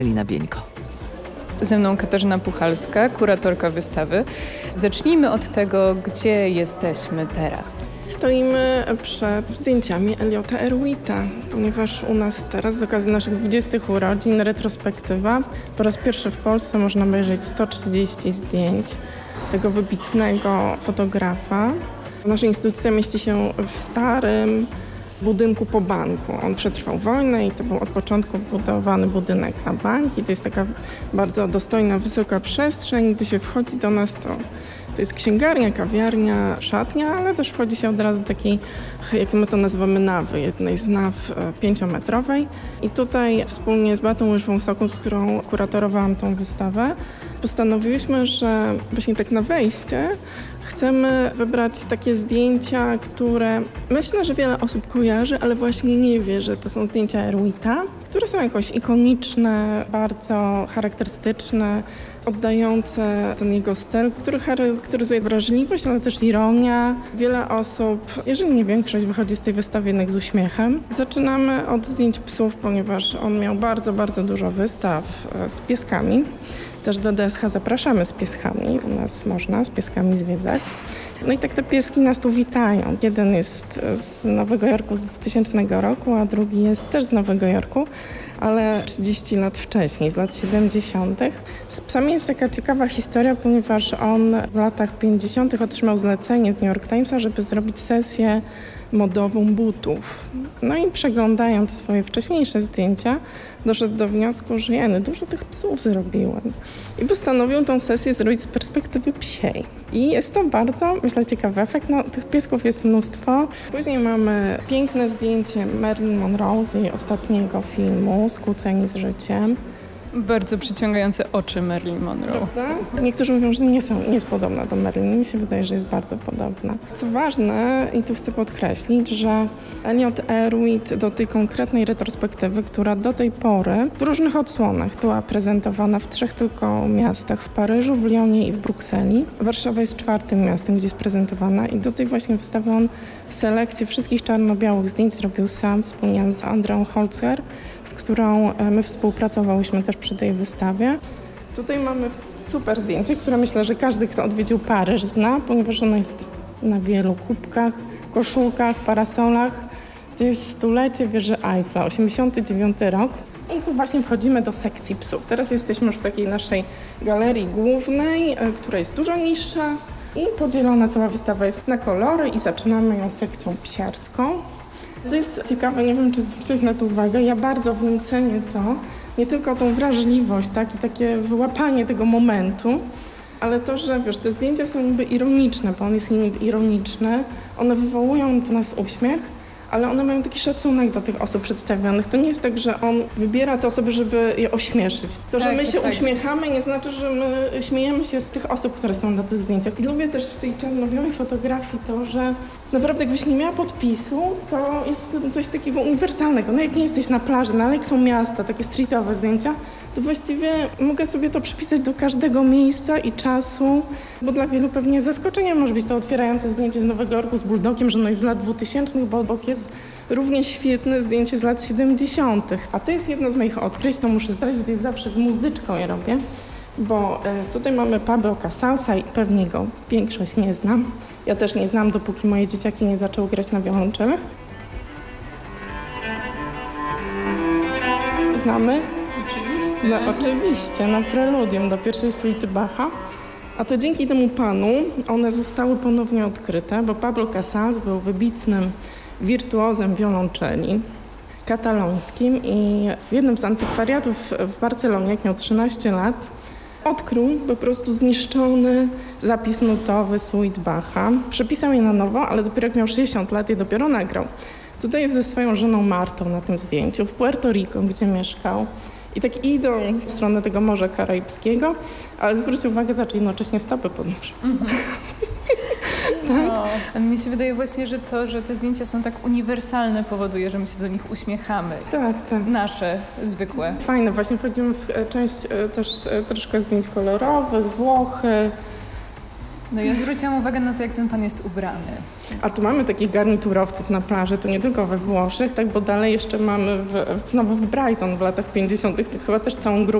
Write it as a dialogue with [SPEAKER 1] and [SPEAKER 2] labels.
[SPEAKER 1] Lina Bieńko.
[SPEAKER 2] Ze mną Katarzyna Puchalska, kuratorka wystawy. Zacznijmy od tego, gdzie jesteśmy teraz.
[SPEAKER 3] Stoimy przed zdjęciami Eliota Erwita, ponieważ u nas teraz z okazji naszych 20 urodzin retrospektywa. Po raz pierwszy w Polsce można obejrzeć 130 zdjęć tego wybitnego fotografa. Nasza instytucja mieści się w starym budynku po banku. On przetrwał wojnę i to był od początku budowany budynek na bank i to jest taka bardzo dostojna, wysoka przestrzeń. Gdy się wchodzi do nas, to jest księgarnia, kawiarnia, szatnia, ale też wchodzi się od razu do takiej, jak my to nazywamy, nawy, jednej z naw 5-metrowej. I tutaj wspólnie z Beatą Łyżwą-Sokół, z którą kuratorowałam tą wystawę, postanowiłyśmy, że właśnie tak na wejście chcemy wybrać takie zdjęcia, które myślę, że wiele osób kojarzy, ale właśnie nie wie, że to są zdjęcia Erwita, które są jakoś ikoniczne, bardzo charakterystyczne, oddające ten jego styl, który charakteryzuje wrażliwość, ale też ironia. Wiele osób, jeżeli nie większość, wychodzi z tej wystawy jednak z uśmiechem. Zaczynamy od zdjęć psów, ponieważ on miał bardzo, bardzo dużo wystaw z pieskami. Też do DSH zapraszamy z pieskami. U nas można z pieskami zwiedzać. No i tak te pieski nas tu witają. Jeden jest z Nowego Jorku z 2000 roku, a drugi jest też z Nowego Jorku, ale 30 lat wcześniej, z lat 70. Z psami jest taka ciekawa historia, ponieważ on w latach 50. otrzymał zlecenie z New York Timesa, żeby zrobić sesję modową butów. No i przeglądając swoje wcześniejsze zdjęcia, doszedł do wniosku, że dużo tych psów zrobiłem. I postanowił tą sesję zrobić z perspektywy psiej. I jest to bardzo, myślę, ciekawy efekt. No, tych piesków jest mnóstwo. Później mamy piękne zdjęcie Marilyn Monroe z jej ostatniego filmu Skłóceni z życiem.
[SPEAKER 2] Bardzo przyciągające oczy Marilyn Monroe.
[SPEAKER 3] Prawda? Niektórzy mówią, że nie jest podobna do Marilyn. Mi się wydaje, że jest bardzo podobna. Co ważne, i tu chcę podkreślić, że Eliot Erwit do tej konkretnej retrospektywy, która do tej pory w różnych odsłonach była prezentowana w 3 tylko miastach, w Paryżu, w Lyonie i w Brukseli. Warszawa jest 4. miastem, gdzie jest prezentowana i do tej właśnie wystawy on selekcję wszystkich czarno-białych zdjęć zrobił sam, wspólnie z Andreą Holzer, z którą my współpracowałyśmy też przy tej wystawie. Tutaj mamy super zdjęcie, które myślę, że każdy, kto odwiedził Paryż, zna, ponieważ ono jest na wielu kubkach, koszulkach, parasolach. To jest stulecie wieży Eiffla, 89 rok. I tu właśnie wchodzimy do sekcji psów. Teraz jesteśmy już w takiej naszej galerii głównej, która jest dużo niższa i podzielona cała wystawa jest na kolory i zaczynamy ją sekcją psiarską. Co jest ciekawe, nie wiem, czy zwróciłeś na to uwagę, ja bardzo w nim cenię to, nie tylko tą wrażliwość, tak, i takie wyłapanie tego momentu, ale to, że te zdjęcia są niby ironiczne, bo on jest niby ironiczny, one wywołują w nas uśmiech, ale one mają taki szacunek do tych osób przedstawionych. To nie jest tak, że on wybiera te osoby, żeby je ośmieszyć. To, że my się uśmiechamy, nie znaczy, że my śmiejemy się z tych osób, które są na tych zdjęciach. I lubię też w tej czarno-białej fotografii to, że naprawdę jakbyś nie miała podpisu, to jest w tym coś takiego uniwersalnego. No jak nie jesteś na plaży, no ale jak są miasta, takie streetowe zdjęcia, to właściwie mogę sobie to przypisać do każdego miejsca i czasu, bo dla wielu pewnie zaskoczeniem może być to otwierające zdjęcie z Nowego Jorku z bulldogiem, że ono jest z lat 2000, bo obok jest równie świetne zdjęcie z lat 70. A to jest jedno z moich odkryć, to muszę zdradzić, to jest zawsze z muzyczką ja robię, bo tutaj mamy Pablo Casalsa i pewnie go większość nie znam. Ja też nie znam, dopóki moje dzieciaki nie zaczęły grać na wiolonczelach. Znamy?
[SPEAKER 2] Oczywiście.
[SPEAKER 3] No, oczywiście, na preludium do pierwszej suity Bacha. A to dzięki temu panu one zostały ponownie odkryte, bo Pablo Casals był wybitnym wirtuozem wiolonczeli katalońskim i w jednym z antykwariatów w Barcelonie, jak miał 13 lat, odkrył po prostu zniszczony zapis nutowy suite Bacha. Przepisał je na nowo, ale dopiero jak miał 60 lat je dopiero nagrał. Tutaj jest ze swoją żoną Martą na tym zdjęciu w Puerto Rico, gdzie mieszkał. I tak idą w stronę tego Morza Karaibskiego, ale zwróćcie uwagę, zaczął jednocześnie stopy podnoszą.
[SPEAKER 2] Tak? No, mi się wydaje właśnie, że to, że te zdjęcia są tak uniwersalne, powoduje, że my się do nich uśmiechamy.
[SPEAKER 3] Tak.
[SPEAKER 2] Nasze, zwykłe.
[SPEAKER 3] Fajne, właśnie wchodzimy w część też troszkę zdjęć kolorowych, Włochy.
[SPEAKER 2] No ja zwróciłam uwagę na to, jak ten pan jest ubrany.
[SPEAKER 3] A tu mamy takich garniturowców na plaży, to nie tylko we Włoszech, tak, bo dalej jeszcze mamy znowu w Brighton w latach 50. to chyba też całą grupę